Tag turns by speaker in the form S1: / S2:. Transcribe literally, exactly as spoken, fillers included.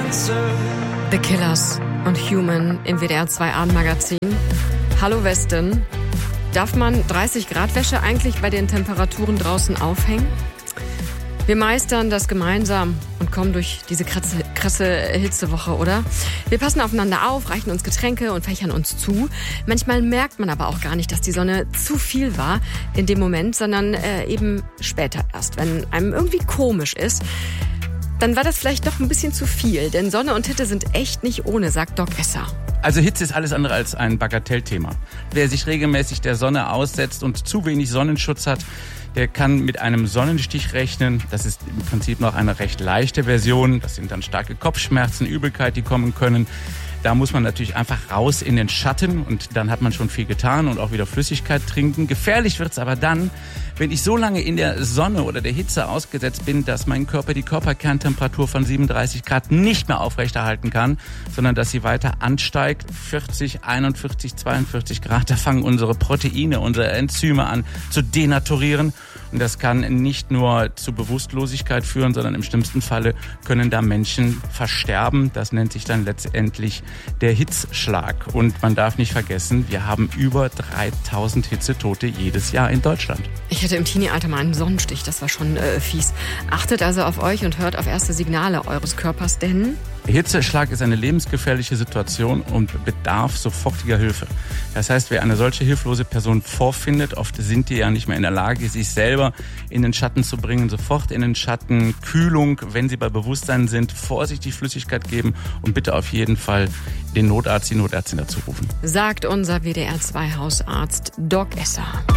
S1: The Killers und Human im W D R zwei Abendmagazin. Hallo Westen. Darf man dreißig Grad Wäsche eigentlich bei den Temperaturen draußen aufhängen? Wir meistern das gemeinsam und kommen durch diese krasse, krasse Hitzewoche, oder? Wir passen aufeinander auf, reichen uns Getränke und fächern uns zu. Manchmal merkt man aber auch gar nicht, dass die Sonne zu viel war in dem Moment, sondern äh, eben später erst, wenn einem irgendwie komisch ist. Dann war das vielleicht doch ein bisschen zu viel, denn Sonne und Hitze sind echt nicht ohne, sagt Doc Esser.
S2: Also Hitze ist alles andere als ein Bagatellthema. Wer sich regelmäßig der Sonne aussetzt und zu wenig Sonnenschutz hat, der kann mit einem Sonnenstich rechnen. Das ist im Prinzip noch eine recht leichte Version. Das sind dann starke Kopfschmerzen, Übelkeit, die kommen können. Da muss man natürlich einfach raus in den Schatten und dann hat man schon viel getan und auch wieder Flüssigkeit trinken. Gefährlich wird's aber dann, wenn ich so lange in der Sonne oder der Hitze ausgesetzt bin, dass mein Körper die Körperkerntemperatur von siebenunddreißig Grad nicht mehr aufrechterhalten kann, sondern dass sie weiter ansteigt. vierzig, einundvierzig, zweiundvierzig Grad, da fangen unsere Proteine, unsere Enzyme an zu denaturieren. Und das kann nicht nur zu Bewusstlosigkeit führen, sondern im schlimmsten Falle können da Menschen versterben. Das nennt sich dann letztendlich der Hitzschlag. Und man darf nicht vergessen, wir haben über dreitausend Hitzetote jedes Jahr in Deutschland.
S1: Ich hatte im Teenie-Alter mal einen Sonnenstich, das war schon äh, fies. Achtet also auf euch und hört auf erste Signale eures Körpers, denn
S2: Hitzeschlag ist eine lebensgefährliche Situation und bedarf sofortiger Hilfe. Das heißt, wer eine solche hilflose Person vorfindet, oft sind die ja nicht mehr in der Lage, sich selber in den Schatten zu bringen, sofort in den Schatten, Kühlung, wenn sie bei Bewusstsein sind, vorsichtig Flüssigkeit geben und bitte auf jeden Fall den Notarzt, die Notärztin dazu rufen.
S1: Sagt unser W D R zwei Hausarzt Doc Esser.